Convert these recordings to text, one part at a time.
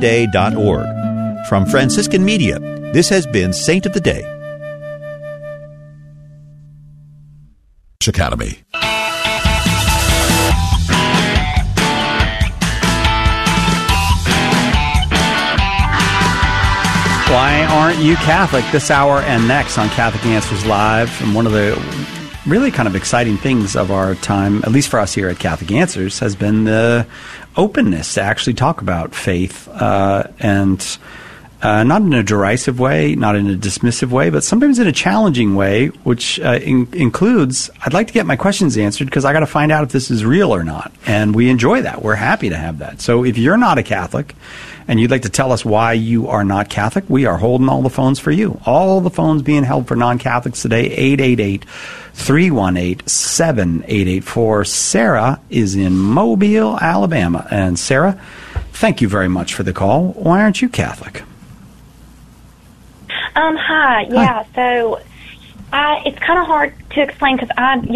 day.org. From Franciscan Media, this has been Saint of the Day. Academy. Why aren't you Catholic? This hour and next on Catholic Answers Live. And one of the really kind of exciting things of our time, at least for us here at Catholic Answers, has been the openness to actually talk about faith and not in a derisive way, not in a dismissive way, but sometimes in a challenging way, which includes, I'd like to get my questions answered because I got to find out if this is real or not. And we enjoy that. We're happy to have that. So if you're not a Catholic and you'd like to tell us why you are not Catholic, we are holding all the phones for you. All the phones being held for non-Catholics today, 888-318-7884. Sarah is in Mobile, Alabama. And Sarah, thank you very much for the call. Why aren't you Catholic? Hi. Yeah, so it's kind of hard to explain because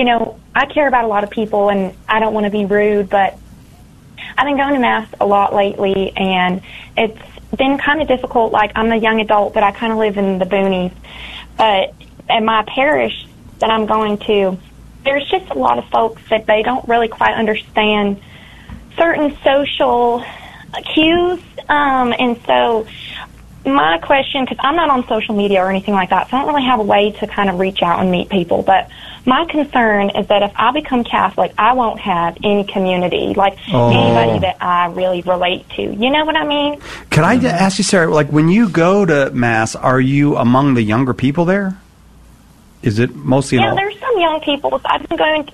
I care about a lot of people and I don't want to be rude, but I've been going to Mass a lot lately and it's been kind of difficult. Like, I'm a young adult, but I kind of live in the boonies. But at my parish that I'm going to, there's just a lot of folks that they don't really quite understand certain social cues. And so my question, because I'm not on social media or anything like that, so I don't really have a way to kind of reach out and meet people, but my concern is that if I become Catholic, I won't have any community, like anybody that I really relate to. You know what I mean? Could I ask you, Sarah, like when you go to Mass, are you among the younger people there? Is it mostly? Yeah, there's some young people. I've been going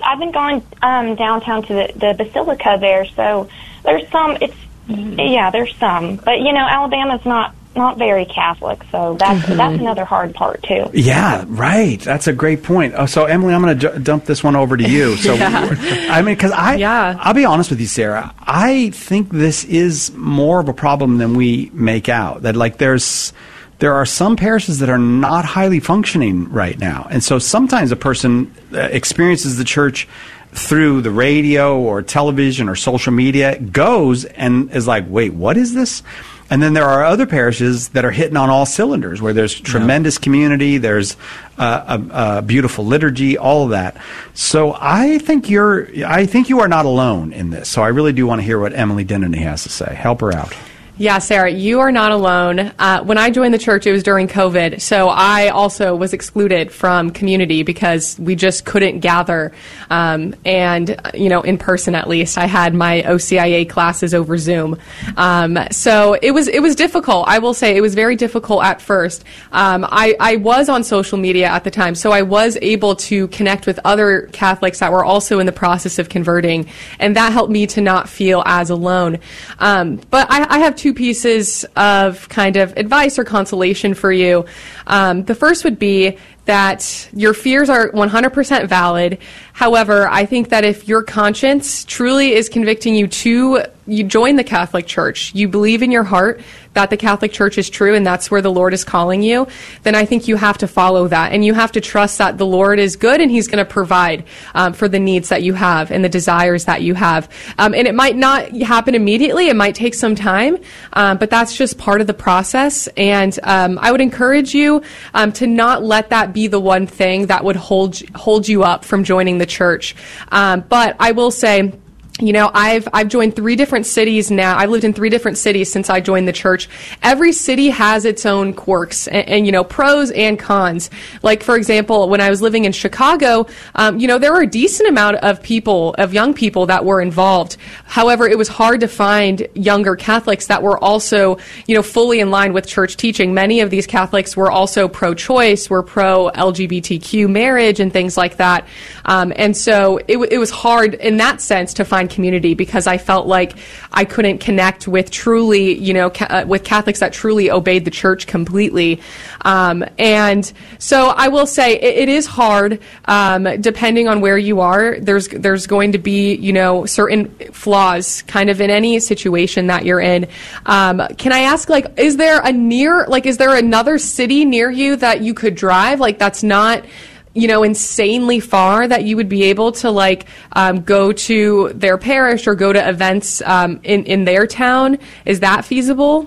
downtown to the Basilica there, so there's some. There's some, but Alabama's not very Catholic, so that's another hard part too. Yeah, right. That's a great point. So Emily, I'm going to dump this one over to you. So I mean, because I'll be honest with you, Sarah. I think this is more of a problem than we make out. That there are some parishes that are not highly functioning right now, and so sometimes a person experiences the church through the radio or television or social media, goes and is like, wait, what is this? And then there are other parishes that are hitting on all cylinders, where there's tremendous community, there's a beautiful liturgy, all of that. So I think you are not alone in this. So I really do want to hear what Emily Dennany has to say. Help her out. Yeah, Sarah, you are not alone. When I joined the church, it was during COVID, so I also was excluded from community because we just couldn't gather, and in person at least. I had my OCIA classes over Zoom, so it was difficult. I will say it was very difficult at first. I was on social media at the time, so I was able to connect with other Catholics that were also in the process of converting, and that helped me to not feel as alone. But I have two pieces of kind of advice or consolation for you. The first would be that your fears are 100% valid. However, I think that if your conscience truly is convicting you to join the Catholic Church, you believe in your heart that the Catholic Church is true and that's where the Lord is calling you, then I think you have to follow that. And you have to trust that the Lord is good and He's going to provide for the needs that you have and the desires that you have. And it might not happen immediately. It might take some time, but that's just part of the process. And I would encourage you to not let that be the one thing that would hold you up from joining the church. But I will say, I've joined 3 different cities now. I've lived in 3 different cities since I joined the church. Every city has its own quirks and pros and cons. Like, for example, when I was living in Chicago, there were a decent amount of young people that were involved. However, it was hard to find younger Catholics that were also, fully in line with church teaching. Many of these Catholics were also pro-choice, were pro-LGBTQ marriage and things like that. And so it was hard in that sense to find community because I felt like I couldn't connect with truly, with Catholics that truly obeyed the church completely. And so I will say it is hard, depending on where you are. There's going to be, certain flaws kind of in any situation that you're in. Can I ask, is there another city near you that you could drive? That's not insanely far that you would be able to go to their parish or go to events in their town? Is that feasible?